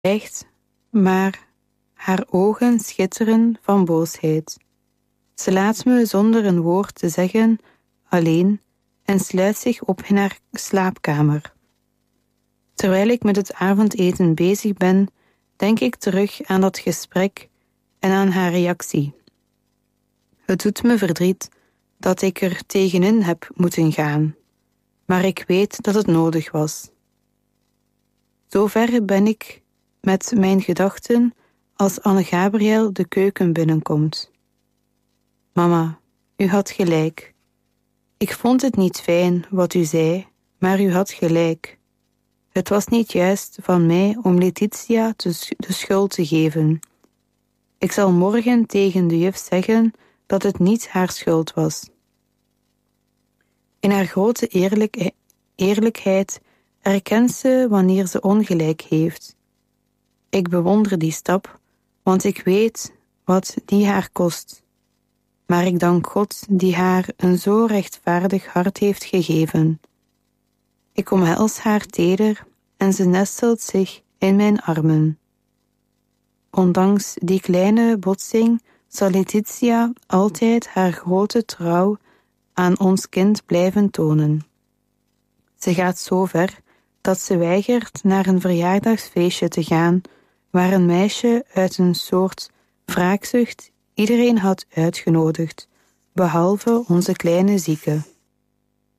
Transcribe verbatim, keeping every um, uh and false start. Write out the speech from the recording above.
zwijgt, maar haar ogen schitteren van boosheid. Ze laat me zonder een woord te zeggen alleen en sluit zich op in haar slaapkamer. Terwijl ik met het avondeten bezig ben, denk ik terug aan dat gesprek en aan haar reactie. Het doet me verdriet dat ik er tegenin heb moeten gaan, maar ik weet dat het nodig was. Zover ben ik met mijn gedachten als Anne-Gabriel de keuken binnenkomt. Mama, u had gelijk. Ik vond het niet fijn wat u zei, maar u had gelijk. Het was niet juist van mij om Letitia de schuld te geven. Ik zal morgen tegen de juf zeggen dat het niet haar schuld was. In haar grote eerlijk, eerlijkheid erkent ze wanneer ze ongelijk heeft. Ik bewonder die stap, want ik weet wat die haar kost. Maar ik dank God die haar een zo rechtvaardig hart heeft gegeven. Ik omhels haar teder en ze nestelt zich in mijn armen. Ondanks die kleine botsing zal Letitia altijd haar grote trouw aan ons kind blijven tonen. Ze gaat zo ver dat ze weigert naar een verjaardagsfeestje te gaan, waar een meisje uit een soort wraakzucht iedereen had uitgenodigd, behalve onze kleine zieke.